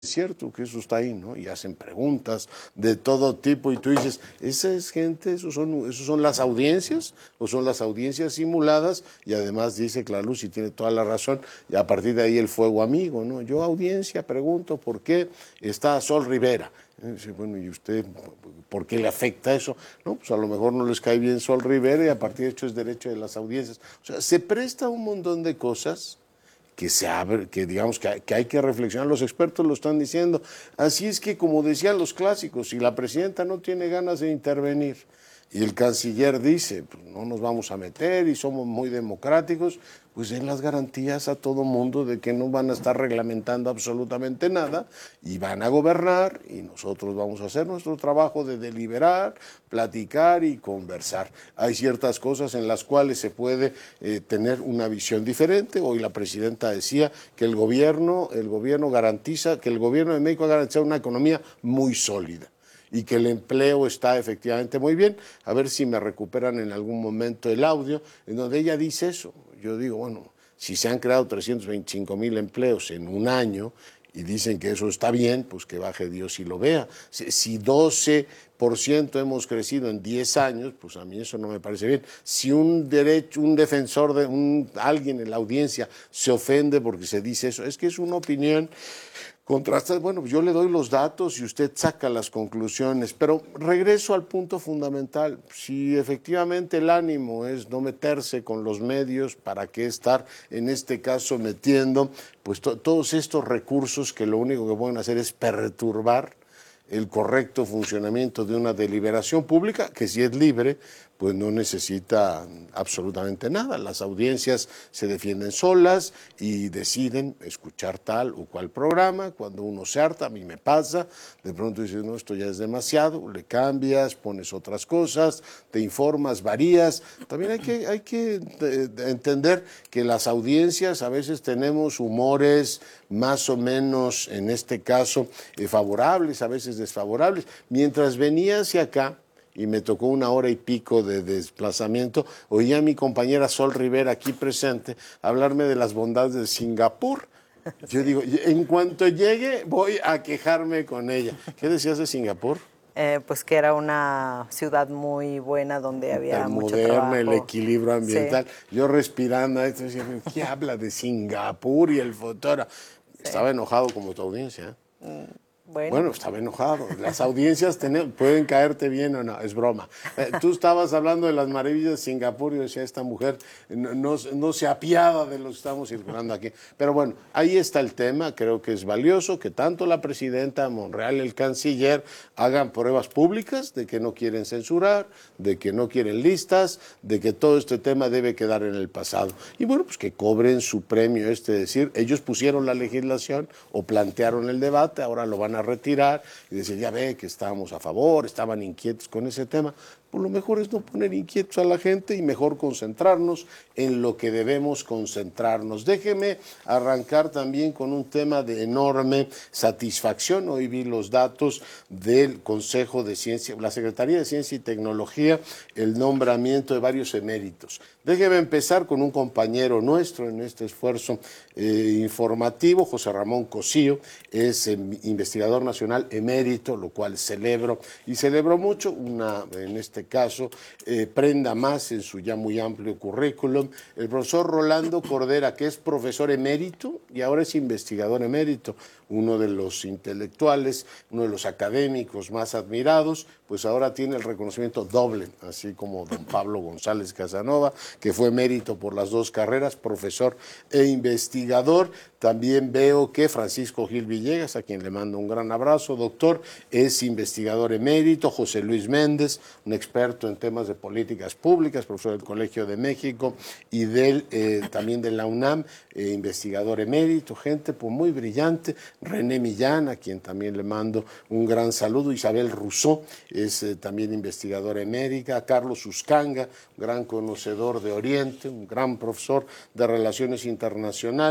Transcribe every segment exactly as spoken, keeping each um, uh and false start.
Es cierto que eso está ahí, ¿no? Y hacen preguntas de todo tipo y tú dices, ¿esa es gente, esos son, esos son las audiencias o son las audiencias simuladas? Y además dice Clarluz, y tiene toda la razón, y a partir de ahí el fuego amigo, ¿no? Yo audiencia pregunto por qué está Sol Rivera. Y dice, bueno, ¿y usted por qué le afecta eso? No, pues a lo mejor no les cae bien Sol Rivera y a partir de hecho es derecho de las audiencias. O sea, se presta un montón de cosas que se abre, que digamos que hay, que hay que reflexionar, los expertos lo están diciendo. Así es que, como decían los clásicos, si la presidenta no tiene ganas de intervenir y el canciller dice, pues no nos vamos a meter y somos muy democráticos, pues den las garantías a todo mundo de que no van a estar reglamentando absolutamente nada y van a gobernar y nosotros vamos a hacer nuestro trabajo de deliberar, platicar y conversar. Hay ciertas cosas en las cuales se puede eh, tener una visión diferente. Hoy la presidenta decía que el gobierno, el gobierno garantiza, que el gobierno de México ha garantizado una economía muy sólida y que el empleo está efectivamente muy bien. A ver si me recuperan en algún momento el audio en donde ella dice eso. Yo digo, bueno, si se han creado trescientos veinticinco mil empleos en un año y dicen que eso está bien, pues que baje Dios y lo vea. Si doce por ciento hemos crecido en diez años, pues a mí eso no me parece bien. Si un derecho, un defensor, de un, alguien en la audiencia se ofende porque se dice eso, es que es una opinión contrastada. Bueno, yo le doy los datos y usted saca las conclusiones, pero regreso al punto fundamental. Si efectivamente el ánimo es no meterse con los medios, ¿para qué estar en este caso metiendo pues to- todos estos recursos que lo único que pueden hacer es perturbar el correcto funcionamiento de una deliberación pública, que si es libre, pues no necesita absolutamente nada. Las audiencias se defienden solas y deciden escuchar tal o cual programa. Cuando uno se harta, a mí me pasa, de pronto dices, no, esto ya es demasiado, le cambias, pones otras cosas, te informas, varías. También hay que, hay que eh, entender que las audiencias a veces tenemos humores más o menos, en este caso, eh, favorables, a veces desfavorables. Mientras venía hacia acá, y me tocó una hora y pico de desplazamiento, oía a mi compañera Sol Rivera, aquí presente, hablarme de las bondades de Singapur. Yo digo, en cuanto llegue, voy a quejarme con ella. ¿Qué decías de Singapur? Eh, pues que era una ciudad muy buena donde había Tan mucho moderna, el trabajo. equilibrio ambiental. Sí. Yo respirando, esto decía, ¿qué habla de Singapur y el fotógrafo? Sí. Estaba enojado como tu audiencia. Mm, Bueno, Bueno, estaba enojado. Las audiencias ten- pueden caerte bien o no, es broma. Eh, tú estabas hablando de las maravillas de Singapur y yo decía, esta mujer no, no, no se apiada de lo que estamos circulando aquí. Pero bueno, ahí está el tema. Creo que es valioso que tanto la presidenta Monreal y el canciller hagan pruebas públicas de que no quieren censurar, de que no quieren listas, de que todo este tema debe quedar en el pasado. Y bueno, pues que cobren su premio, este decir, ellos pusieron la legislación o plantearon el debate, ahora lo van a retirar y decir, ya ve que estábamos a favor, estaban inquietos con ese tema. Por lo mejor es no poner inquietos a la gente y mejor concentrarnos en lo que debemos concentrarnos. Déjeme arrancar también con un tema de enorme satisfacción. Hoy vi los datos del Consejo de Ciencia, la Secretaría de Ciencia y Tecnología, el nombramiento de varios eméritos. Déjeme empezar con un compañero nuestro en este esfuerzo eh, informativo, José Ramón Cosío, es eh, investigador nacional emérito, lo cual celebro y celebro mucho, una, en este caso, eh, prenda más en su ya muy amplio currículum. El profesor Rolando Cordera, que es profesor emérito y ahora es investigador emérito, uno de los intelectuales, uno de los académicos más admirados, pues ahora tiene el reconocimiento doble, así como don Pablo González Casanova, que fue emérito por las dos carreras, profesor e investigador. También veo que Francisco Gil Villegas, a quien le mando un gran abrazo, doctor, es investigador emérito. José Luis Méndez, un experto en temas de políticas públicas, profesor del Colegio de México y del, eh, también de la UNAM, eh, investigador emérito, gente pues, muy brillante. René Millán, a quien también le mando un gran saludo. Isabel Rousseau es eh, también investigadora emérita. Carlos Uscanga, gran conocedor de Oriente, un gran profesor de Relaciones Internacionales.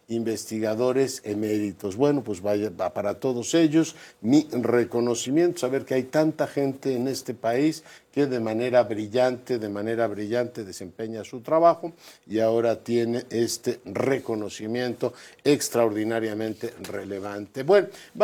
investigadores eméritos. Bueno, pues vaya, va para todos ellos mi reconocimiento, saber que hay tanta gente en este país que de manera brillante, de manera brillante desempeña su trabajo y ahora tiene este reconocimiento extraordinariamente relevante. Bueno,